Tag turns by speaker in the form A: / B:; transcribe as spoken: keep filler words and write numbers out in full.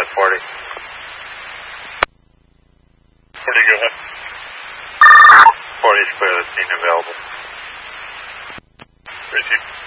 A: forty. forty, go ahead. forty is clear, the scene available. Receive.